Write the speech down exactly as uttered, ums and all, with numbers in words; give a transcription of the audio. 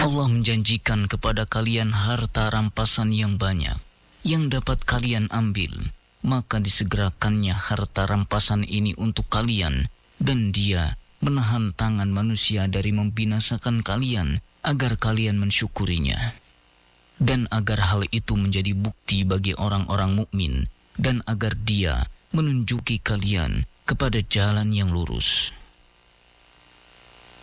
Allah menjanjikan kepada kalian harta rampasan yang banyak yang dapat kalian ambil, maka disegerakannya harta rampasan ini untuk kalian, dan Dia menahan tangan manusia dari membinasakan kalian agar kalian mensyukurinya. Dan agar hal itu menjadi bukti bagi orang-orang mukmin, dan agar Dia menunjuki kalian kepada jalan yang lurus.